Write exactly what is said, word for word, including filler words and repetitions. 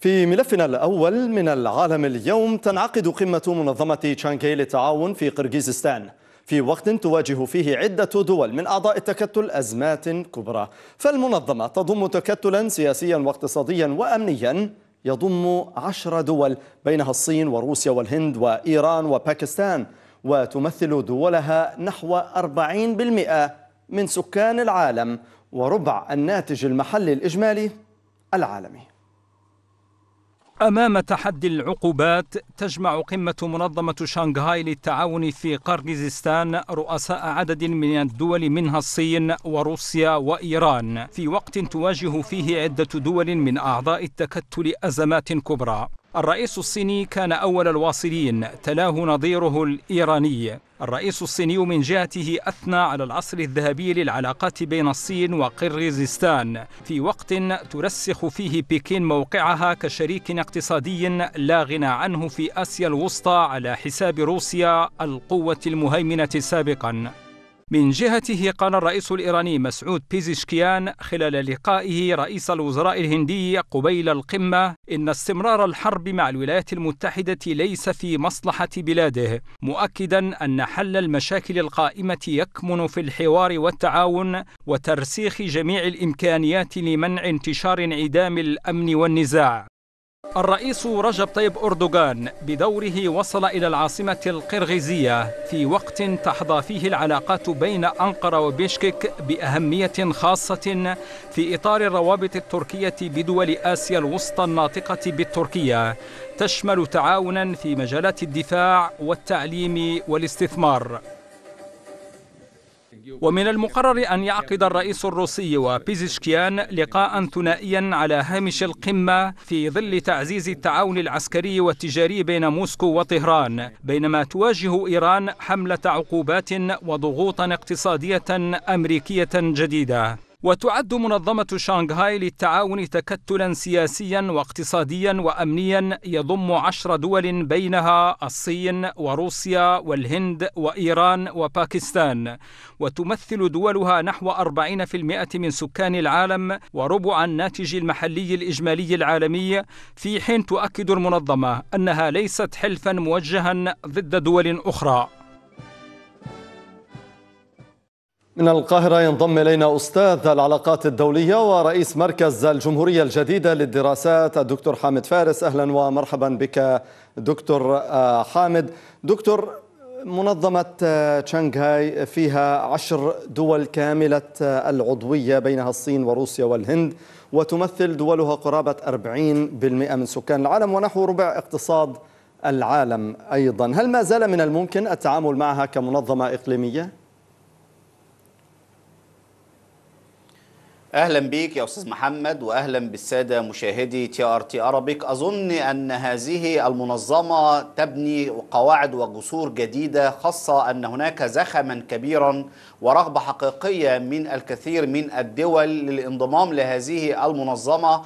في ملفنا الأول من العالم اليوم، تنعقد قمة منظمة شانغهاي للتعاون في قرغيزستان في وقت تواجه فيه عدة دول من أعضاء التكتل أزمات كبرى. فالمنظمة تضم تكتلا سياسيا واقتصاديا وأمنيا يضم عشر دول بينها الصين وروسيا والهند وإيران وباكستان، وتمثل دولها نحو أربعين بالمئة من سكان العالم وربع الناتج المحلي الإجمالي العالمي. أمام تحدي العقوبات، تجمع قمة منظمة شانغهاي للتعاون في قرغيزستان رؤساء عدد من الدول منها الصين وروسيا وإيران في وقت تواجه فيه عدة دول من أعضاء التكتل أزمات كبرى. الرئيس الصيني كان أول الواصلين، تلاه نظيره الإيراني. الرئيس الصيني من جهته أثنى على العصر الذهبي للعلاقات بين الصين وقرغيزستان في وقت ترسخ فيه بكين موقعها كشريك اقتصادي لا غنى عنه في آسيا الوسطى على حساب روسيا القوة المهيمنة سابقاً. من جهته قال الرئيس الإيراني مسعود بيزشكيان خلال لقائه رئيس الوزراء الهندي قبيل القمة إن استمرار الحرب مع الولايات المتحدة ليس في مصلحة بلاده، مؤكدا أن حل المشاكل القائمة يكمن في الحوار والتعاون وترسيخ جميع الإمكانيات لمنع انتشار انعدام الأمن والنزاع. الرئيس رجب طيب أردوغان بدوره وصل إلى العاصمة القرغيزية في وقت تحظى فيه العلاقات بين أنقرة وبيشكك بأهمية خاصة في إطار الروابط التركية بدول آسيا الوسطى الناطقة بالتركية، تشمل تعاونا في مجالات الدفاع والتعليم والاستثمار. ومن المقرر أن يعقد الرئيس الروسي وبيزشكيان لقاء ثنائيا على هامش القمة في ظل تعزيز التعاون العسكري والتجاري بين موسكو وطهران، بينما تواجه إيران حملة عقوبات وضغوطا اقتصادية أمريكية جديدة. وتعد منظمة شانغهاي للتعاون تكتلا سياسيا واقتصاديا وأمنيا يضم عشر دول بينها الصين وروسيا والهند وإيران وباكستان، وتمثل دولها نحو أربعين بالمئة من سكان العالم وربع الناتج المحلي الإجمالي العالمي، في حين تؤكد المنظمة أنها ليست حلفا موجها ضد دول أخرى. من القاهرة ينضم إلينا أستاذ العلاقات الدولية ورئيس مركز الجمهورية الجديدة للدراسات الدكتور حامد فارس. أهلا ومرحبا بك دكتور حامد. دكتور، منظمة شانغهاي فيها عشر دول كاملة العضوية بينها الصين وروسيا والهند، وتمثل دولها قرابة أربعين بالمئة من سكان العالم ونحو ربع اقتصاد العالم أيضا. هل ما زال من الممكن التعامل معها كمنظمة إقليمية؟ أهلا بك يا أستاذ محمد، وأهلا بالسادة مشاهدي تي آر تي أرابيك. أظن أن هذه المنظمة تبني قواعد وجسور جديدة، خاصة أن هناك زخما كبيرا ورغبة حقيقية من الكثير من الدول للانضمام لهذه المنظمة